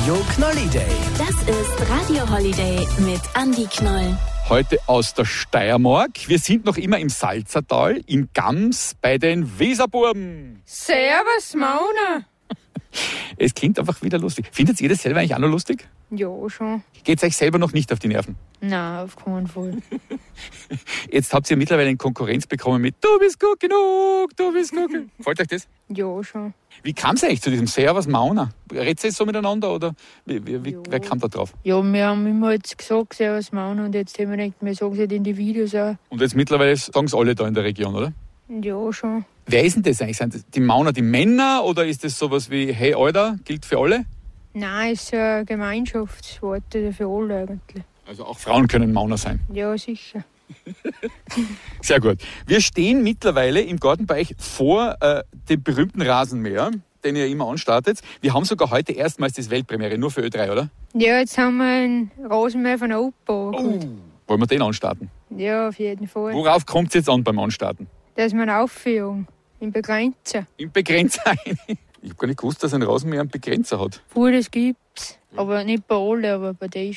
Radio Knolliday. Das ist Radio Holiday mit Andi Knoll. Heute aus der Steiermark. Wir sind noch immer im Salzertal, in Gams, bei den Weserburben. Servus, Mauna. Es klingt einfach wieder lustig. Findet ihr das selber eigentlich auch noch lustig? Ja, schon. Geht's euch selber noch nicht auf die Nerven? Nein, auf keinen Fall. Jetzt habt ihr mittlerweile in Konkurrenz bekommen mit Du bist gut genug, du bist gut genug. Gefällt euch das? Ja, schon. Wie kam es eigentlich zu diesem Servus Mauna? Redet ihr so miteinander oder wer kam da drauf? Ja, wir haben immer jetzt gesagt, Servus, Mauna, und jetzt haben wir gedacht, wir sagen es halt in die Videos auch. Und jetzt mittlerweile sagen es alle da in der Region, oder? Ja, schon. Wer ist denn das eigentlich? Sind das die Mauner die Männer oder ist das sowas wie Hey Alter, gilt für alle? Nein, es ist ein Gemeinschaftswort für alle eigentlich. Also auch Frauen können Mauner sein. Ja, sicher. Sehr gut. Wir stehen mittlerweile im Gartenbereich vor dem berühmten Rasenmäher, den ihr immer anstartet. Wir haben sogar heute erstmals das Weltpremiere, nur für Ö3, oder? Ja, jetzt haben wir einen Rasenmäher von der Opa. Wollen wir den anstarten? Ja, auf jeden Fall. Worauf kommt es jetzt an beim Anstarten? Das ist eine Aufführung im Begrenzer. Im Begrenzer. Ich habe gar nicht gewusst, dass ein Rasenmäher einen Begrenzer hat. Gut, das gibt's. Aber nicht bei allen, aber bei denen